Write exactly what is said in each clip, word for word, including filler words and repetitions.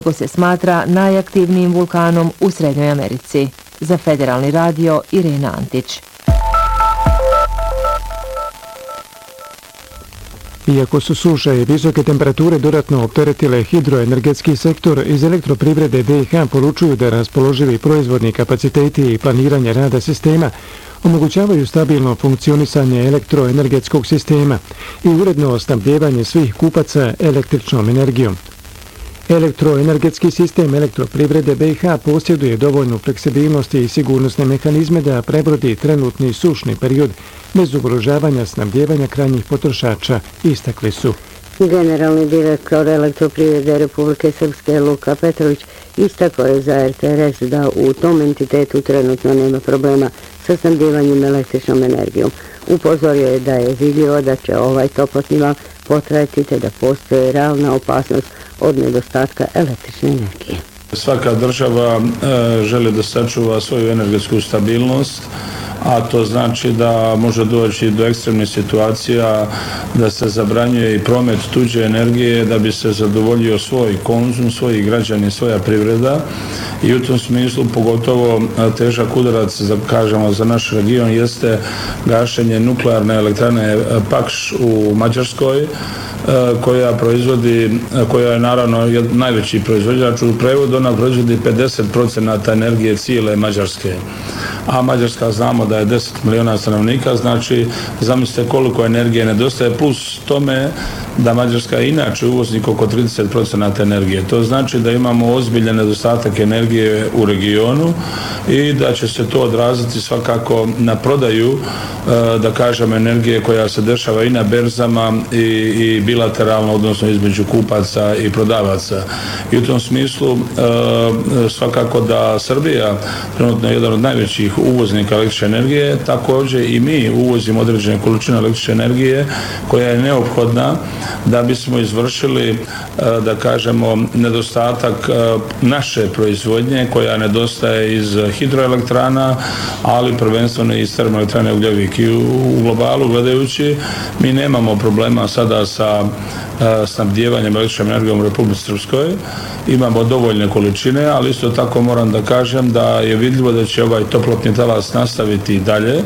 ko se smatra najaktivnijim vulkanom u Srednjoj Americi. Za Federalni radio Irena Antić. Iako su suša i visoke temperature dodatno opteretile hidroenergetski sektor, iz elektroprivrede B i H poručuju da raspoloživi proizvodni kapaciteti i planiranje rada sistema omogućavaju stabilno funkcionisanje elektroenergetskog sistema i uredno snabdijevanje svih kupaca električnom energijom. Elektroenergetski sistem elektroprivrede B i H posjeduje dovoljnu fleksibilnost i sigurnosne mehanizme da prebrodi trenutni sušni period bez ugrožavanja snabdijevanja krajnjih potrošača, istakli su. Generalni direktor elektroprivrede Republike Srpske Luka Petrović istakao je za R T R S da u tom entitetu trenutno nema problema sa snabdijevanjem električnom energijom. Upozorio je da je vidljivo da će ovaj toplotni val potrajati te da postoje realna opasnost od nedostatka električne energije. Svaka država e, želi da sačuva svoju energetsku stabilnost, a to znači da može doći do ekstremnih situacija da se zabranjuje i promet tuđe energije da bi se zadovoljio svoj konzum, svoji građani, svoja privreda i u tom smislu pogotovo težak udarac za, kažemo, za naš region jeste gašenje nuklearne elektrane Pakš u Mađarskoj koja proizvodi, koja je naravno najveći proizvođač. U prevodu ona proizvodi pedeset procenata energije cijele Mađarske. A Mađarska znamo da je deset miliona stanovnika, znači zamislite koliko energije nedostaje, plus tome da Mađarska je inače uvoznik oko trideset procenata energije. To znači da imamo ozbiljan nedostatak energije u regionu i da će se to odraziti svakako na prodaju, da kažem, energije koja se dešava i na berzama i, i bilateralno, odnosno između kupaca i prodavaca. I u tom smislu svakako da Srbija trenutno je jedan od najvećih uvoznika električne energije, također i mi uvozimo određene količine električne energije koja je neophodna da bismo izvršili, da kažemo, nedostatak naše proizvodnje koja nedostaje iz hidroelektrana, ali prvenstveno iz termoelektrane Ugljevik. I u globalu gledajući mi nemamo problema sada sa snabdijevanjem električnom energijom u Republici Srpskoj. Imamo dovoljne količine, ali isto tako moram da kažem da je vidljivo da će ovaj toplotni talas nastaviti i dalje.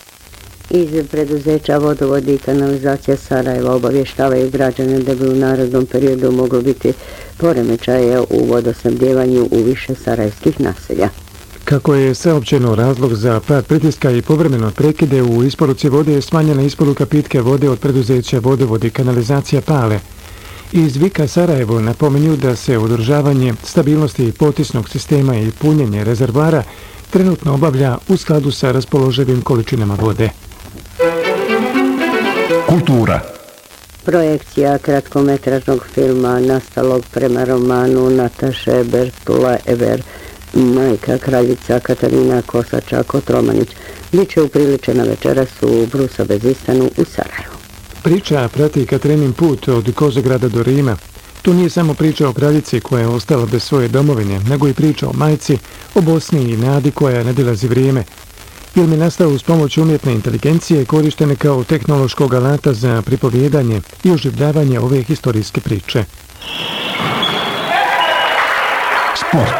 Iz preduzeća Vodovodi i kanalizacija Sarajeva obavještavaju građane da bi u narednom periodu moglo biti poremećaje u vodosnabdijevanju u više sarajevskih naselja. Kako je saopćeno, razlog za pad pritiska i povremeno prekide u isporuci vode je smanjena isporuka pitke vode od preduzeća Vodovod i kanalizacija Pale. Iz Vika Sarajevo napominju da se održavanje stabilnosti potisnog sistema i punjenje rezervoara trenutno obavlja u skladu sa raspoloživim količinama vode. Kultura. Projekcija kratkometražnog filma nastalog prema romanu Nataše Bertula Ever, Majka kraljica Katarina Kosača-Kotromanić, biće upriličena večeras u Brusa Bezistanu u Sarajevu. Priča prati Katarinin put od Kozograda do Rima. Tu nije samo priča o kraljici koja je ostala bez svoje domovine, nego i priča o majci, o Bosni i nadi koja nadilazi vrijeme. Film je nastao uz pomoć umjetne inteligencije korištene kao tehnološkog alata za pripovjedanje i oživljavanje ove historijske priče. Sport.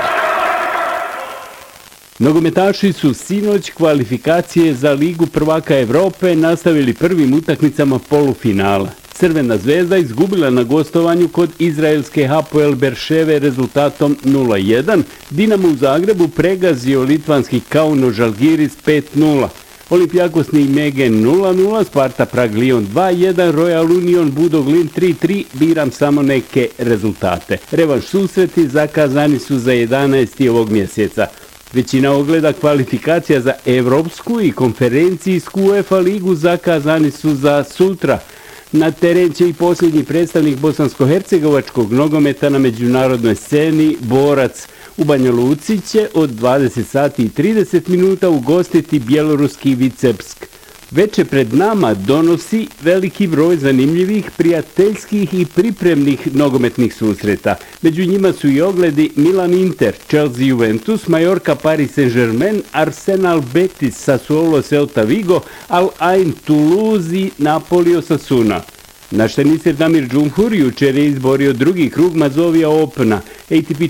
Nogometaši su sinoć kvalifikacije za Ligu prvaka Evrope nastavili prvim utakmicama polufinala. Crvena zvezda izgubila na gostovanju kod izraelske Hapoel Berševe rezultatom nula jedan, Dinamo u Zagrebu pregazio litvanski Kauno Žalgiris pet nula. Olimpijakos Nijmegen nula nula, Sparta Prag Lyon dva jedan, Royal Union Budoglin tri tri, biram samo neke rezultate. Revanš susreti zakazani su za jedanaesti ovog mjeseca. Većina ogleda kvalifikacija za Evropsku i konferencijsku UEFA ligu zakazani su za sutra. Na teren će i posljednji predstavnik bosansko-hercegovačkog nogometa na međunarodnoj sceni Borac. U Banja Luci će od dvadeset sati i trideset minuta ugostiti bjeloruski Vicebsk. Veče pred nama donosi veliki broj zanimljivih, prijateljskih i pripremnih nogometnih susreta. Među njima su i ogledi Milan Inter, Chelsea Juventus, Mallorca Paris Saint-Germain, Arsenal Betis, Sassuolo Celta Vigo, Al Ain Toulouse i Napoli Osasuna. Naš tenisir Damir Džumhur jučer je izborio drugi krug Mazovija Opena. A T P